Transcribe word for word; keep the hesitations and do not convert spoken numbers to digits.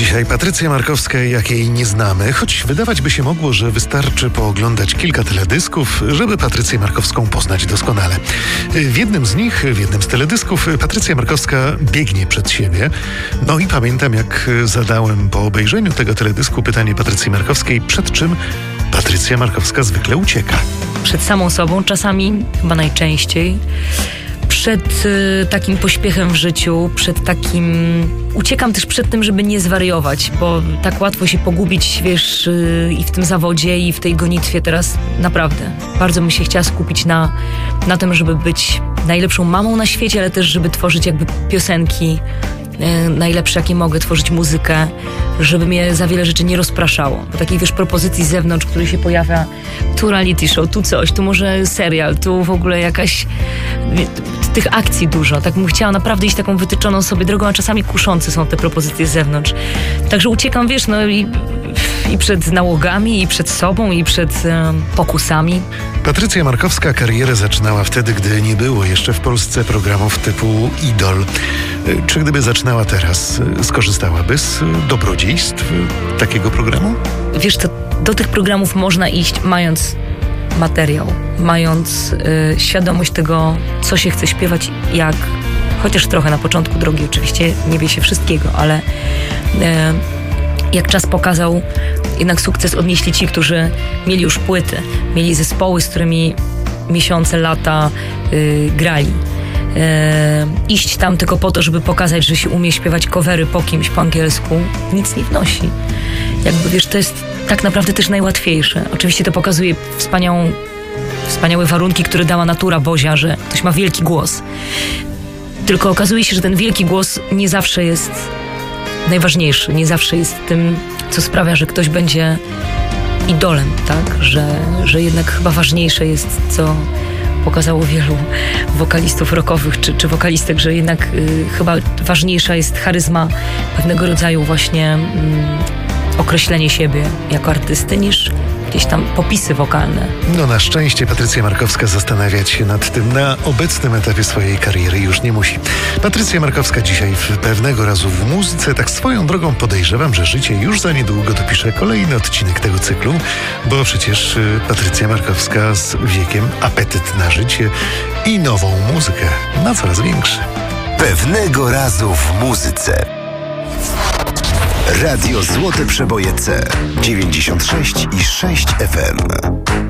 Dzisiaj Patrycja Markowska, jak jej nie znamy, choć wydawać by się mogło, że wystarczy pooglądać kilka teledysków, żeby Patrycję Markowską poznać doskonale. W jednym z nich, w jednym z teledysków Patrycja Markowska biegnie przed siebie. No i pamiętam, jak zadałem po obejrzeniu tego teledysku pytanie Patrycji Markowskiej, przed czym Patrycja Markowska zwykle ucieka. Przed samą sobą, czasami, chyba najczęściej. Przed y, takim pośpiechem w życiu, przed takim... Uciekam też przed tym, żeby nie zwariować, bo tak łatwo się pogubić, wiesz, y, i w tym zawodzie, i w tej gonitwie teraz. Naprawdę. Bardzo bym się chciała skupić na, na tym, żeby być najlepszą mamą na świecie, ale też, żeby tworzyć jakby piosenki y, najlepsze, jakie mogę, tworzyć muzykę, żeby mnie za wiele rzeczy nie rozpraszało. Bo takiej, wiesz, propozycji z zewnątrz, który się pojawia, tu reality show, tu coś, tu może serial, tu w ogóle jakaś... Tych akcji dużo. Tak bym chciała naprawdę iść taką wytyczoną sobie drogą, a czasami kuszące są te propozycje z zewnątrz. Także uciekam, wiesz, no i, i przed nałogami, i przed sobą, i przed um, pokusami. Patrycja Markowska karierę zaczynała wtedy, gdy nie było jeszcze w Polsce programów typu Idol. Czy gdyby zaczynała teraz, skorzystałaby z dobrodziejstw takiego programu? Wiesz, to do tych programów można iść, mając materiał, mając y, świadomość tego, co się chce śpiewać, jak, chociaż trochę na początku drogi, oczywiście nie wie się wszystkiego, ale y, jak czas pokazał, jednak sukces odnieśli ci, którzy mieli już płyty, mieli zespoły, z którymi miesiące, lata y, grali. Y, iść tam tylko po to, żeby pokazać, że się umie śpiewać covery po kimś po angielsku, nic nie wnosi. Jakby, wiesz, to jest tak naprawdę też najłatwiejsze. Oczywiście to pokazuje wspaniałą, wspaniałe warunki, które dała natura Bozia, że ktoś ma wielki głos. Tylko okazuje się, że ten wielki głos nie zawsze jest najważniejszy, nie zawsze jest tym, co sprawia, że ktoś będzie idolem, tak? Że, że jednak chyba ważniejsze jest, co pokazało wielu wokalistów rockowych czy, czy wokalistek, że jednak y, chyba ważniejsza jest charyzma, pewnego rodzaju właśnie y, określenie siebie jako artysty, niż jakieś tam popisy wokalne. No na szczęście Patrycja Markowska zastanawiać się nad tym na obecnym etapie swojej kariery już nie musi. Patrycja Markowska dzisiaj w Pewnego razu w muzyce, tak swoją drogą podejrzewam, że życie już za niedługo dopisze kolejny odcinek tego cyklu, bo przecież Patrycja Markowska z wiekiem apetyt na życie i nową muzykę ma coraz większy. Pewnego razu w muzyce. Radio Złote Przeboje C dziewięćdziesiąt sześć i sześć F M.